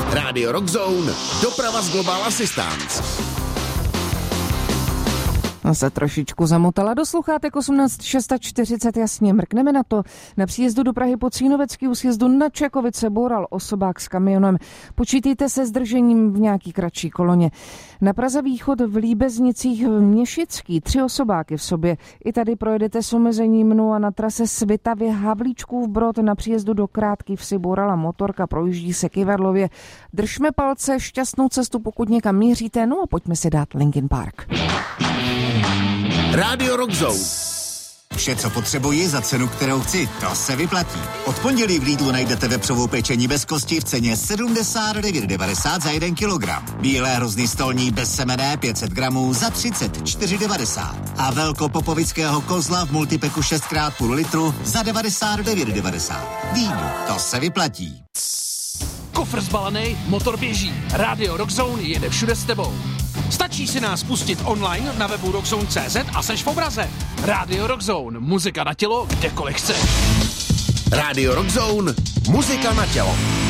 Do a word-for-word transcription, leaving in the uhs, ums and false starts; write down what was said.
Radio Rock Zone, doprava z Global Assistance. Se trošičku zamotala. Dosloucháte k osmnáct čtyřicet šest, jasně, mrkneme na to. Na příjezdu do Prahy po Cínovecký u sjezdu na Čekovice boural osobák s kamionem. Počítejte se zdržením v nějaký kratší koloně. Na Praze východ v Líbeznicích v Měšický tři osobáky v sobě. I tady projedete s omezením, no a na trase Svitavě Havlíčkův Brod na příjezdu do Krátky vsi bourala motorka, projíždí se Kyvadlově. Držme palce, šťastnou cestu, pokud někam míříte, no a pojďme si dát Linkin Park. Radio Rock Zone. Vše, co potřebuji za cenu, kterou chci, to se vyplatí. Od pondělí v Lidlu najdete vepřovou pečení bez kosti v ceně sedmdesát devět devadesát za jeden kilogram. Bílé hrozny stolní bez semene pět set gramů za třicet čtyři devadesát. A velkopopovického kozla v multipeku šest krát půl litru za devadesát devět devadesát. Lidl, to se vyplatí. Kofr zbalený, motor běží. Radio Rock Zone jede všude s tebou. Stačí si nás pustit online na webu rockzone tečka cé zet a seš v obraze. Radio Rock Zone, muzika na tělo, kdekoliv chceš. Radio Rock Zone, muzika na tělo.